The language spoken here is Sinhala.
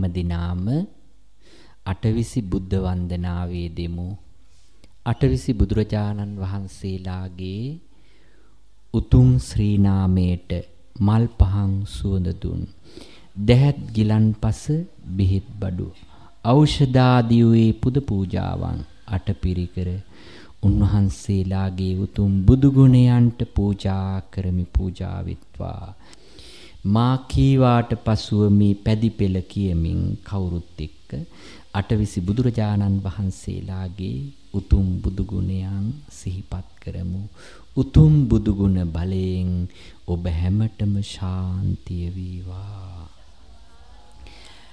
දිනාම අටවිසි බුද්ධ වන්දනාවේ දෙමු. අටවිසි බුදුරජාණන් වහන්සේලාගේ උතුම් ශ්‍රී නාමයට මල් පහන් සුවඳ දුන් දැහත් ගිලන්පස බෙහෙත් බඩු ඖෂධාදී වූ පුද පූජාවන් අටපිරිකර උන්වහන්සේලාගේ උතුම් බුදු ගුණයන්ට පූජා කරමි. පූජා වෙත්වා. මා කීවාට පසුව මේ පැදි පෙළ කියමින් කවුරුත් එක්ක අටවිසි බුදුරජාණන් වහන්සේලාගේ උතුම් බුදු ගුණයන් සිහිපත් කරමු. උතුම් බුදු ගුණ බලයෙන් ඔබ හැමතෙම ශාන්තිය වේවා.